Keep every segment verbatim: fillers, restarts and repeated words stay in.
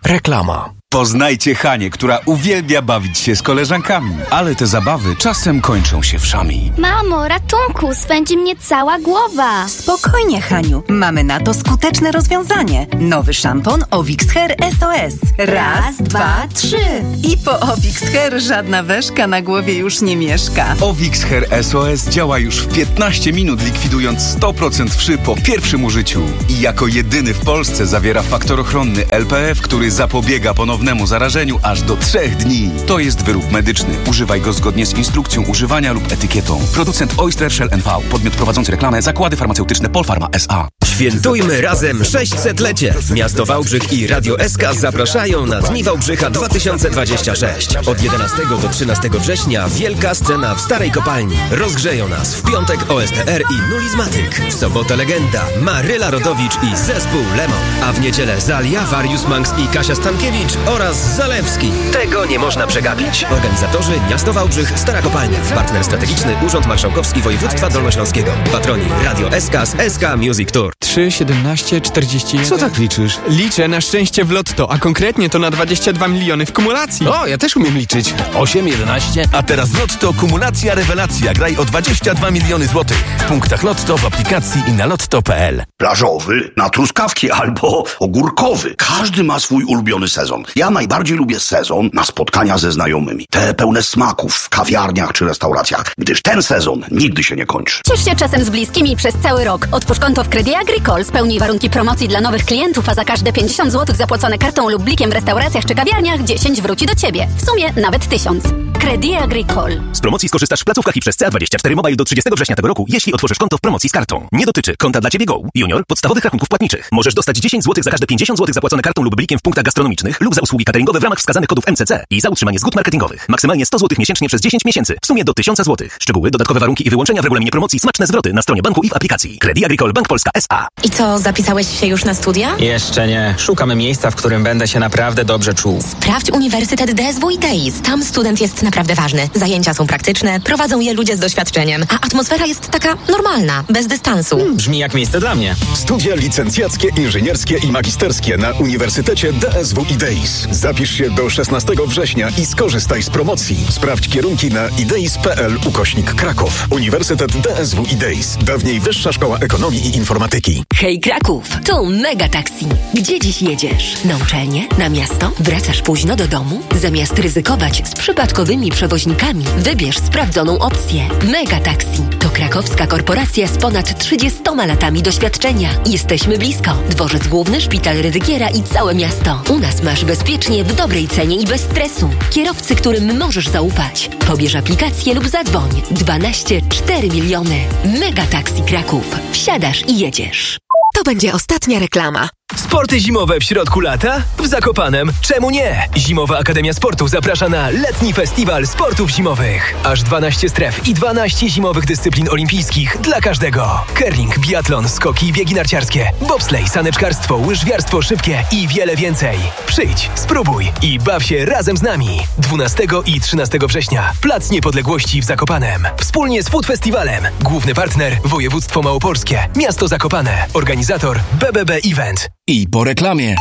Reklama. Poznajcie Hanię, która uwielbia bawić się z koleżankami, ale te zabawy czasem kończą się wszami. Mamo, ratunku, swędzi mnie cała głowa. Spokojnie, Haniu, mamy na to skuteczne rozwiązanie. Nowy szampon Ovix Hair S O S. Raz, dwa, trzy. I po Ovix Hair żadna weszka na głowie już nie mieszka. Ovix Hair S O S działa już w piętnaście minut, likwidując sto procent wszy po pierwszym użyciu. I jako jedyny w Polsce zawiera faktor ochronny L P F, który zapobiega ponownemu zarażeniu aż do trzech dni. To jest wyrób medyczny. Używaj go zgodnie z instrukcją używania lub etykietą. Producent Oyster Shell N V. Podmiot prowadzący reklamę. Zakłady farmaceutyczne Polpharma S A. Świętujmy razem sześćsetlecie. Miasto Wałbrzych i Radio S K zapraszają na Dni Wałbrzycha dwa tysiące dwadzieścia sześć. Od jedenastego do trzynastego września wielka scena w Starej Kopalni. Rozgrzeją nas w piątek O S T R i Nulizmatyk. W sobotę legenda Maryla Rodowicz i zespół Lemon. A w niedzielę Zalia, Warius Manx i Kasia Stankiewicz oraz Zalewski. Tego nie można przegapić. Organizatorzy Miasto Wałbrzych, Stara Kopalnia. Partner strategiczny Urząd Marszałkowski Województwa Dolnośląskiego. Patroni Radio S K z S K Music Tour. trzy, siedemnaście, czterdzieści jeden. Co tak liczysz? Liczę na szczęście w lotto, a konkretnie to na dwadzieścia dwa miliony w kumulacji. O, ja też umiem liczyć. osiem, jedenaście. A teraz w Lotto kumulacja rewelacja. Graj o dwadzieścia dwa miliony złotych. W punktach Lotto, w aplikacji i na lotto kropka p l. Plażowy, na truskawki albo ogórkowy. Każdy ma swój ulubiony sezon. Ja najbardziej lubię sezon na spotkania ze znajomymi. Te pełne smaków w kawiarniach czy restauracjach, gdyż ten sezon nigdy się nie kończy. Ciesz się czasem z bliskimi przez cały rok. Otwórz konto w Credit Agricole, spełnij warunki promocji dla nowych klientów, a za każde pięćdziesiąt złotych zapłacone kartą lub blikiem w restauracjach czy kawiarniach dziesięć wróci do Ciebie. W sumie nawet tysiąc. Credit Agricole. Z promocji skorzystasz w placówkach i przez C A dwadzieścia cztery Mobile do trzydziestego września tego roku, jeśli otworzysz konto w promocji z kartą. Nie dotyczy konta dla Ciebie Go, Junior, podstawowych rachunków płatniczych. Możesz dostać dziesięć złotych za każde pięćdziesiąt złotych zapłacone kartą lub blikiem w punktach gastronomicznych lub za usługi cateringowe w ramach wskazanych kodów M C C i za utrzymanie zgód marketingowych. Maksymalnie sto złotych miesięcznie przez dziesięć miesięcy. W sumie do tysiąc złotych. Szczegóły, dodatkowe warunki i wyłączenia w regulaminie promocji, smaczne zwroty na stronie banku i w aplikacji. Credit Agricole Bank Polska S A. I co, zapisałeś się już na studia? Jeszcze nie. Szukamy miejsca, w którym będę się naprawdę dobrze czuł. Sprawdź Uniwersytet D S W i Deis. Tam student jest naprawdę ważny. Zajęcia są praktyczne, prowadzą je ludzie z doświadczeniem, a atmosfera jest taka normalna, bez dystansu. Hmm, brzmi jak miejsce dla mnie. Studia licencjackie, inżynierskie i magisterskie na Uniwersytecie D S W i Deis. Zapisz się do szesnastego września i skorzystaj z promocji. Sprawdź kierunki na ideis.pl ukośnik Kraków. Uniwersytet D S W i Deis. Dawniej Wyższa Szkoła Ekonomii i Informatyki. Hej Kraków, to Mega Taxi. Gdzie dziś jedziesz? Na uczelnię? Na miasto? Wracasz późno do domu? Zamiast ryzykować z przypadkowymi przewoźnikami, wybierz sprawdzoną opcję. Mega Taxi to krakowska korporacja z ponad trzydziestoma latami doświadczenia. Jesteśmy blisko. Dworzec Główny, Szpital Rydygiera i całe miasto. U nas masz bezpiecznie, w dobrej cenie i bez stresu. Kierowcy, którym możesz zaufać. Pobierz aplikację lub zadzwoń. dwanaście cztery miliony. Mega Taxi Kraków. Wsiadasz i jedziesz. To będzie ostatnia reklama. Sporty zimowe w środku lata? W Zakopanem czemu nie? Zimowa Akademia Sportów zaprasza na letni festiwal sportów zimowych. Aż dwanaście stref i dwanaście zimowych dyscyplin olimpijskich dla każdego. Curling, biatlon, skoki i biegi narciarskie, bobslej, saneczkarstwo, łyżwiarstwo szybkie i wiele więcej. Przyjdź, spróbuj i baw się razem z nami. dwunastego i trzynastego września. Plac Niepodległości w Zakopanem. Wspólnie z Food Festiwalem. Główny partner Województwo Małopolskie. Miasto Zakopane. Organizator B B B Event. I po reklamie.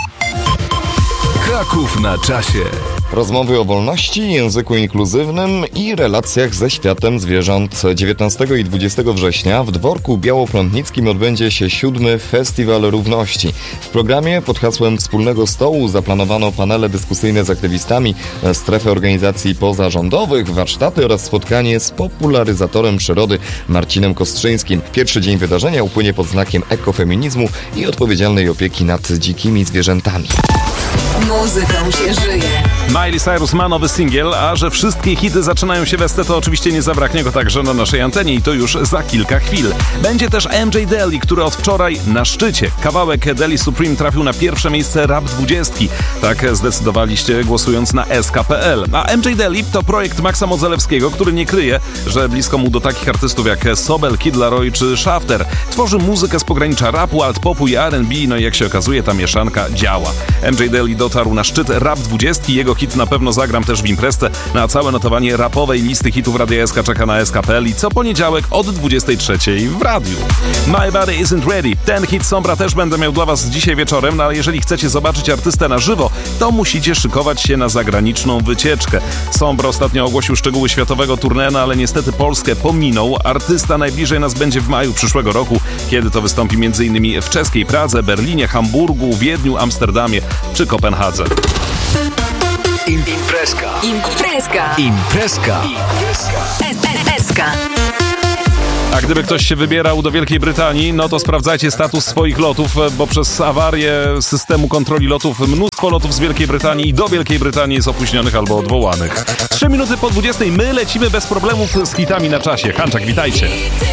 Kraków na czasie. Rozmowy o wolności, języku inkluzywnym i relacjach ze światem zwierząt. dziewiętnastego i dwudziestego września w Dworku Białoprądnickim odbędzie się siódmy Festiwal Równości. W programie pod hasłem Wspólnego Stołu zaplanowano panele dyskusyjne z aktywistami, strefę organizacji pozarządowych, warsztaty oraz spotkanie z popularyzatorem przyrody Marcinem Kostrzyńskim. Pierwszy dzień wydarzenia upłynie pod znakiem ekofeminizmu i odpowiedzialnej opieki nad dzikimi zwierzętami. Muzyką się żyje. Miley Cyrus ma nowy singiel, a że wszystkie hity zaczynają się we S T, to oczywiście nie zabraknie go także na naszej antenie i to już za kilka chwil. Będzie też M J Daly, który od wczoraj na szczycie. Kawałek Daly Supreme trafił na pierwsze miejsce Rap dwudziestki. Tak zdecydowaliście głosując na S K kropka P L. A M J Daly to projekt Maxa Modzelewskiego, który nie kryje, że blisko mu do takich artystów jak Sobel, Kid Laroi czy Shafter. Tworzy muzykę z pogranicza rapu, alt-popu i R and B, no i jak się okazuje ta mieszanka działa. M J Daly dotyka dotarł na szczyt Rap dwadzieścia. Jego hit Na pewno zagram też w imprezce. Na całe notowanie rapowej listy hitów Radia S K czeka na S K kropka P L i co poniedziałek od dwudziestej trzeciej w radiu. My Body Isn't Ready. Ten hit Sombra też będę miał dla was dzisiaj wieczorem, no ale jeżeli chcecie zobaczyć artystę na żywo, to musicie szykować się na zagraniczną wycieczkę. Sombra ostatnio ogłosił szczegóły światowego tournée, no ale niestety Polskę pominął. Artysta najbliżej nas będzie w maju przyszłego roku, kiedy to wystąpi m.in. w czeskiej Pradze, Berlinie, Hamburgu, Wiedniu, Amsterdamie czy Kopenhadze. Imprezka. Imprezka. Imprezka. Imprezka. A gdyby ktoś się wybierał do Wielkiej Brytanii, no to sprawdzajcie status swoich lotów, bo przez awarię systemu kontroli lotów mnóstwo lotów z Wielkiej Brytanii i do Wielkiej Brytanii jest opóźnionych albo odwołanych. Trzy minuty po dwudziestej my lecimy bez problemów z hitami na czasie. Hanczak, witajcie.